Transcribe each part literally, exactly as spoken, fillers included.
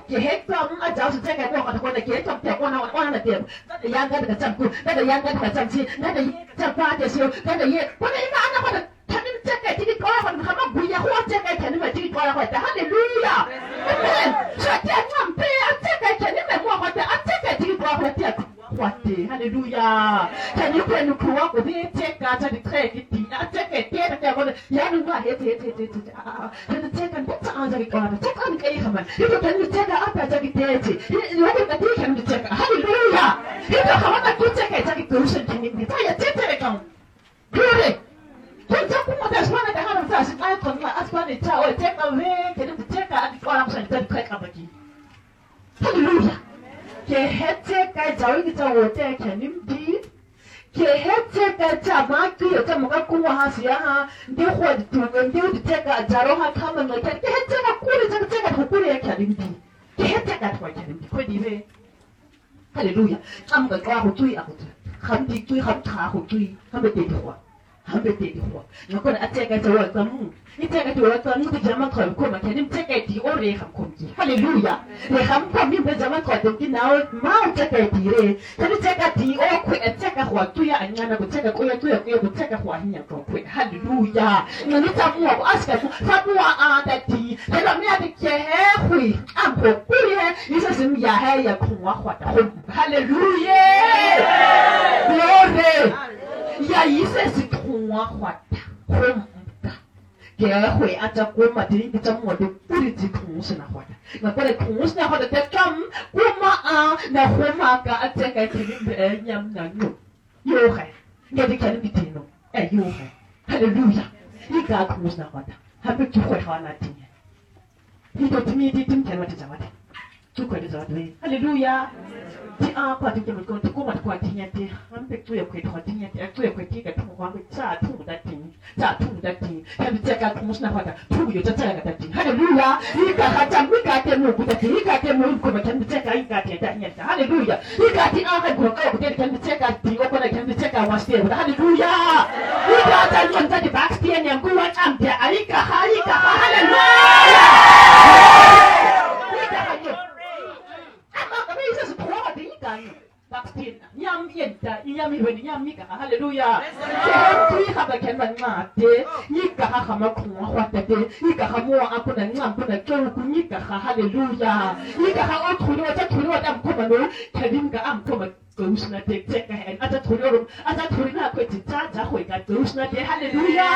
ke he kam a jaw su teka ko ka ko da ke tam te ko na wa na te da da yan ga da tam ku da da yan ga da tam ci da da ta pa te so da da ye ko da ina ana ko da tanin teka ti ko ko ka ma bu ya ko teka ke ni ma ti ko ko da hallelujah amen so te ngam pe a teka ke ni me mo ko da a teka ti ko ko te what hallelujah can you pray no kuwa ko be take ka ta de trek ti a take te ta ko ya no ba he te te te te a ta take kan ta an ja ko ta kan kai khaman you can you take up ta ki te ti you have to take kan take hallelujah you to khaman ta ku take ta ki ko shin ti ni ta ya te te kan glory kun ta kuma ta swana da hanan ta shi ai kon ma asbani ta o take away ke ta take a ko ran san ta kai ka baki hallelujah ke hete ka jawi ki ta wote ke nimdi ke hete ka ta ma ki ta mo ka ku ha siya ha ndi ho di tu ndi di te ka jaro ha kama no ke hete ka ku ri ta te ka ku ri ke nimdi ke hete ka ta ke nimdi ko di be hallelujah am ga ka ho tui a ko kham di tui kham tha ho tui kham be te ho kham be te ho no ko a te ka ta wa ka mu ni te ka ta wa ka mu ti jama ko ko ma ke nim te ka ti o re kham ko ki hallelujah le kham ko mi be jama ko ti na ma o te ka ti re te ni te ka ti o ko e te ka ho tu ya anyana ko te ka ko ya tu ya ko ko te ka ho hinya ko ko hallelujah no ni ta mu ko aska fa mu a da ti te la mi a ti ke he hui am ko ku ye ni sa sim ya he ya ko wa ho da hallelujah glory ya yi se si ko wa ho da ko ke hui a ta ko ma ti ki ta mo de puri ti ko se na ho da na ko de ko se na ho da te kam ko ma a na ho ma ka a te ka ti ni be nyam na no yo he ke di kan bi ti no e yo he hallelujah ni ga ko se na ho da ha be ki ho ha na ti ni to ti mi ti tim kan wa ti za wa de tu ko de za de hallelujah ti a kwa ti ke mo ko ti ko ma kwa ti nya ti han be tu ya ko ti nya ti a tu ya ko ti ka tu ko ba cha tu da ti cha tu da ti ka bi ta ka ko se na ho da tu yo ta ta ka ti hallelujah ni ka ha ta mi ka te mo ku ta ti ka te mo ko ba kan bi ta ka i ka te da nya ta hallelujah ni ka ti a ka ko ka ko te kan bi ta ka ti ko ko da kan bi ta ka wa ste hallelujah ni ka ta yon ta di back ste ne ko wa am te ai ka ha i ka hallelujah Yam yenta yam iwen yam mika hallelujah ke ha ba ken ban ma te yika ha ha ma ku wa ta te yika ha mo a ku na ngam ku na ke ku yika ha hallelujah yika ha o ku no ta ku no dam ku ma no ta dim ga am ku ma ko usna te te ka en ata ku no ata ku na ku ti ta ta ho ka ku usna te hallelujah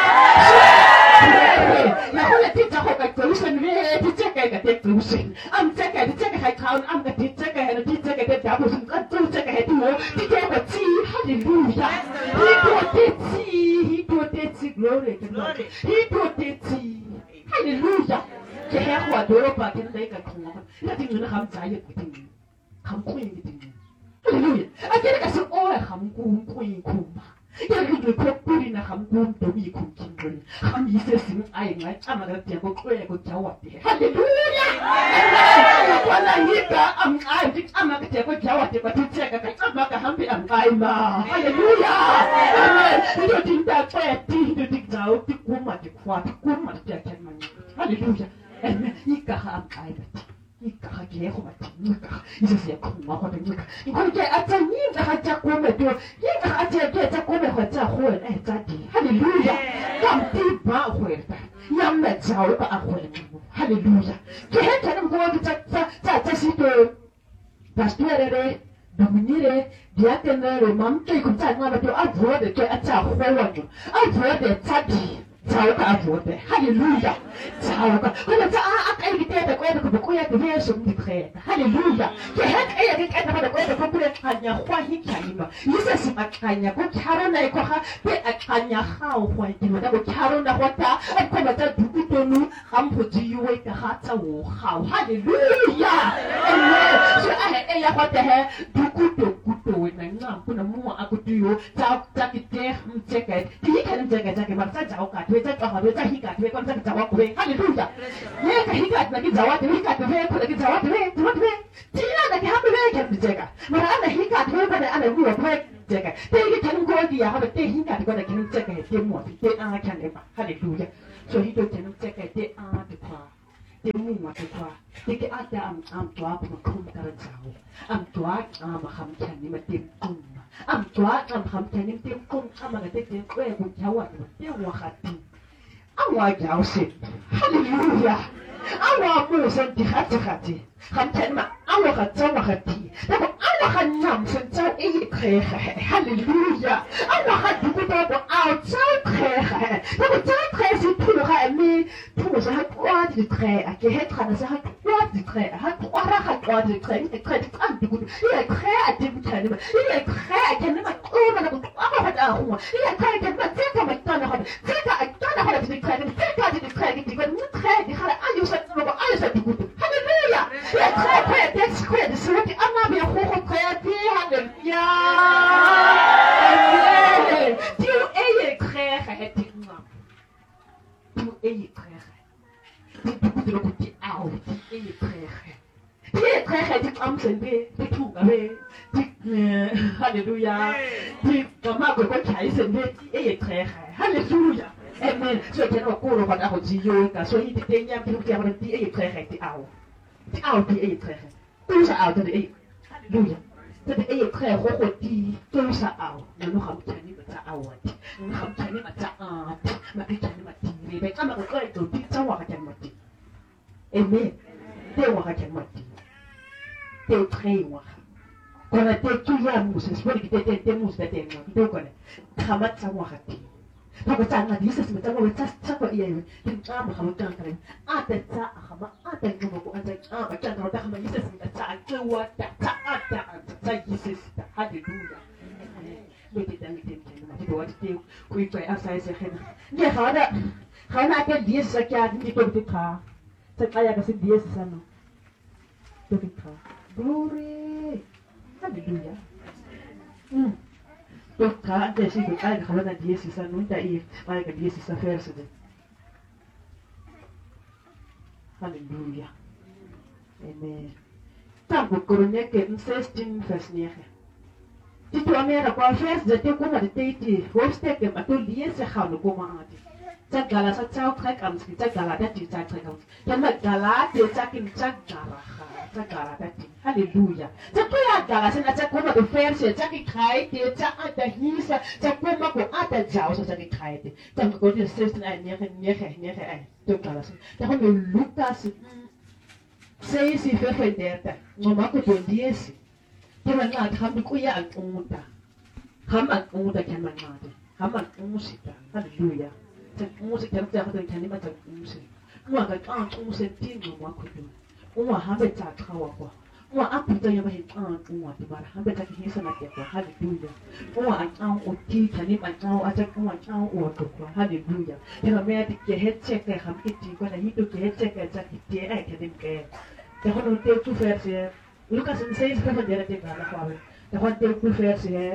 na ho le ti ta ho ka ku usna ne ti te ka ka te ku usna am te ka ti te ka ha ka am ka ti te ka he ti te ka te ta ku usna tu te ka he tu ti te ka ti hallelujah he protects he protects glory to God he protects hallelujah ke he ho do ro pa ke na ka ku na ti na ham ja ye ku ti ham ku ni ti hallelujah a ke ka so o ham ku ku ku ma ya ku do ko ku ni na ham ku do bi ku kin ko ham yi se sin ai ma ama ga ti ko ko ya ko ja wa ti hallelujah wala yi ka am ai ti ama ga ti ko ja wa ti ko ti che ka ka ama ka ham bi am ai ma hallelujah amen ni do ti ta ko ya ti do ti ja o ti ku ma ti kwa ti ku ma ti ka ma hallelujah amen ni ka ham ai ba ti ni ka ke ho ma ti ni ka ni se ko ma ko ni ka ni ko ke ata ni ka ha ja ko me do ni ka ata ke ja ko me ho ja ho e ja ti hallelujah kam ti ba ho e ta yam me ja o ka ho e hallelujah ke he ta ko ta ta ta ta si to pastor re dominire diakenere mam ke ku ta ma ba to a vo de ke ata ho wa no a vo de ta di Tao ka avote hallelujah tao ka kana ta a ka i te ta ko ta ko ya te ve so mi pre hallelujah ke ha ka ya ke ta ba ko ta ko pre kanya kwa hi kanya yisa si makanya ko kharo na ko ha pe akanya ha o kwa ti mo ta ko kharo na ko ta a ko ba ta du ku to nu ham pho ji yu we ka ha ta wo ha hallelujah amen so a he ya ko ta he du ku to ku to we na ngam ku na mo a ku tu yo ta ta ki te m che ka ti ka n che ka ja ke ba ta ja ka we ta ka we ta hi ka we kon ta ka wa we hallelujah ye ka hi ka na ki ja wa te hi ka we ko ki ja wa te we tu wa te ti na na ki ha we ka ti je ka ma ana hi ka we ba na ana ru wa we je ka te ki tan ko ki ya ha te hi ka ko na ki je ka te mo te a ka ne ba hallelujah so hi to te no je ka te a te pa temu matukwa tike ata am am tua kuma kum karanjau am tua am ham chani ma tim kum am tua am ham chani tim kum am ga te te kwe ku jawa te wa khati awa jaw sit hallelujah awa mu san ti khati khati ham chani ma awa khatsa wa khati ta ko awa khanam san chau e khe khe hallelujah awa khati ku ta ko aw chau khe khe ta ko chau khe si tu kha mi tu sa ha kwa di khe a ke het khana sa ha kwa di khe ha kwa ra ha kwa di khe ni khe ti am di ku ye khe a di chani ma ye khe a ke ma ko ma na ko awa ha da hu ye khe ke ma te ka ma ta na ha te ka a ta na ha di khe ni te ka di khe ni di ko ni khe di kha ayu sa no ko ayu sa di ku hallelujah ye khe khe te khe di su ki ama bi ho ho khe ti hallelujah amen ti e ye khe khe ti ma ti e ye khe ti ku di ko ti au ti e ye khe ti e khe ti am sen be ti tu ga be ti hallelujah ti ka ma ko ko chai sen be ti e ye khe hallelujah amen so ke no ko ro ba da ho ji yo ka so yi ti te nya ti ku ti ba ti e ye khe ti au ti au ti e ye khe tu sa au ti e hallelujah ti e ye khe ho ho ti tu sa au na no kham chani ba ta au ti kham chani ma ta a ma ti chani ma ti ri be ka ma ko ko ti cha wa ka chani ma ti amen te wa ka chani ma ti te tre wa kona te tu ya musa spori ki te te te musa te te te kona khama cha wa ka ti ta ko cha na di sa ta ko cha cha ko iya ni ti cha ma khama cha ka a te cha khama a te no ko an cha a ba cha ta khama isa sa cha ke wa ta cha a ta cha isa sa hallelujah me te ta me te te ma ti ko wa ti ku i kai a sai se khena ne kha da kha na ke di sa kya ni ko ti kha cha ka ya ka si di sa no to ti kha glory hallelujah mm Dokka ante si ko ai ka na di sa no ta i ai ka di sa verse de hallelujah amen tambo korone ke sixteen vers negen Tito amera kwa vers de te kuma de te ti hoofstuk ke ma to die se gaan no koma ati ta gala sa tsao trek am ski ta gala da ti ta trek am ta ma gala te ta kin ta gala ta gala da ti hallelujah ta to ya gala se na ta kuma de vers ta ki kai te ta ata hisa ta kuma ko ata jao sa ta ki kai te ta ko de sixteen ai nege nege nege ai to gala se ta ko Lucas seis e vierenta no ma ko to diesi Te man ngāt ham di kuya ang unguta. Ham ang unguta kan man ngāt. Ham ang ungusita. Hallelujah. Tan ungusita ang tiyak ang kanima tan ungusit. Mga ka ang ungusit tingo mga kudu. Unga hambe ta kawa kwa. Unga apu ta yung mahin ang unga dimara. Hambe ta kihisa na tiyak kwa. Hallelujah. Unga ang ang uti kanima ang ang atak unga ang uwato kwa. Hallelujah. Te man mea di kehet cheke ham iti kwa na hito kehet cheke chak iti ay kanim kaya. Te kono te tu verse Lucas seis para fazer a temporada qual da quando tem que fazer é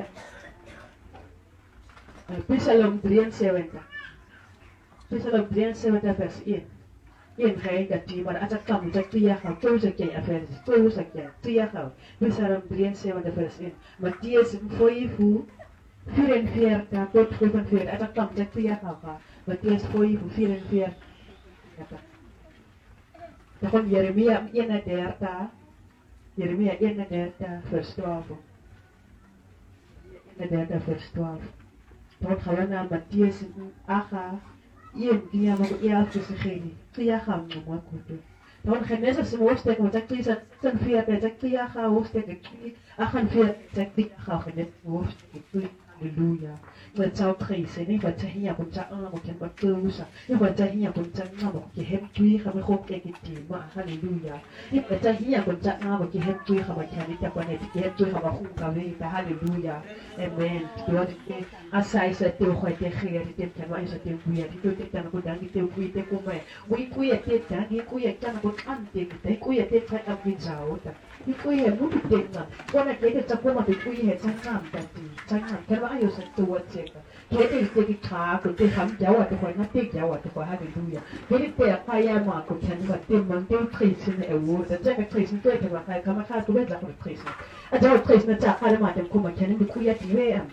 Psalm three seventy Psalm three seventy verse one in hai da ti bara acha kam da ti ya ha to se ke affair to se ke ti ya ha Psalm three seventy verse one Mattheus foi fu vierenveertig tot vijfenveertig acha kam da ti ya ha Mattheus foi fu vierenveertig da kon Jeremia eenendertig Jeremia eenendertig vers twaalf. eenendertig vers twaalf. Dan gaan we naar Mattheus Aga. Ien dia mo elf se geni. Kia gaan mo mo kuto. Dan Genesis hoofstuk wat ek lees in veertig, ek kia gaan hoofstuk ek agt en veertig, ek kia gaan Genesis hoofstuk. Hallelujah. Wat zou prijzen, nie wat sy hier kon sa aan mo ken wat tousa. Nie wat sy hier kon sa na mo ke hem twee gaan mo ek dit maar hallelujah. Nie wat sy hier kon sa na mo ke hem twee gaan wat jy ta kon net ke hem twee gaan mo gaan weet hallelujah. Amen. Dit is asai se te ho te gee dit kan maar is dit goeie. Dit dit dan ko dan dit goeie te kom by. Goeie goeie te dan die goeie kan ko aan te dit goeie te kan op die zou. Die goeie moet dit dan. Kon ek dit te kom op die goeie het sy naam dat die sy naam kan maar jy se toe check. Dit is dit ka ko te ham jawa te ko na te jawa te ko hallelujah. Dit te pa ya ma ko kan wat te man te prisen e wo dat ek prisen te kan maar kan maar ka ko bet la ko prisen. A jawa prisen ta ka ma te ko ma kan ni ku ya ti we am ti.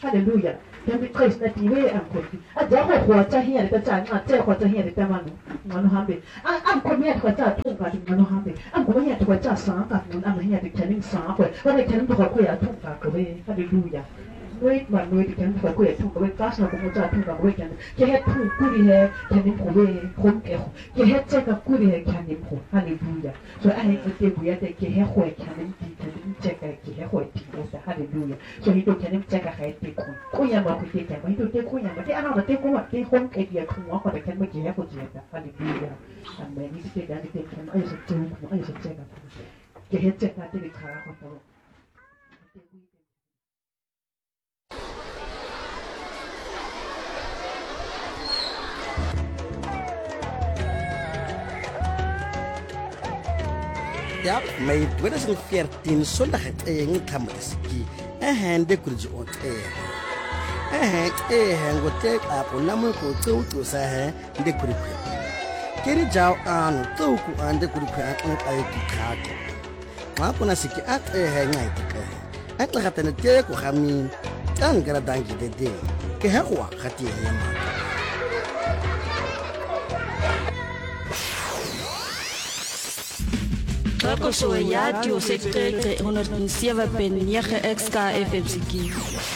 Hallelujah. Can we praise that you way and put a devil who are here at the time, not tell what I hear the Tamano, Manohambe. I'm coming here to a talk about Manohambe. I'm going here to a just song, I'm here to telling song, but I can do a queer talk away. Hallelujah. Wait, my lady can for queer talk away, fast like a motor talk away. You had two goody hair, can you away, home care. You had take a goody hair, can you hallelujah. So I have to give we take a hair, can you check a hair, hallelujah. So he don't can check a hair, take one. Koyama could take him, he don't take Koyama, but they are not take one, take home, take your walk, but I can make a hair for hallelujah. And when he take anything from I should do, I should check up. Get hit, check that, take a car. Ja, my twintig veertien zondag het een kamerski. En hen de kurji on air. En het e hen go take up on namu ko to to sa hen de kurji. Keri jaw an to ku an de kurji an ay ki ka. Ma kuna siki at e hen ngai ka. At la gata ne te ko gami. Tan gara dangi de de. Ke ha kwa gati yama. Rakoso ya tio sekte honderd zeven punt negen X K F M C K.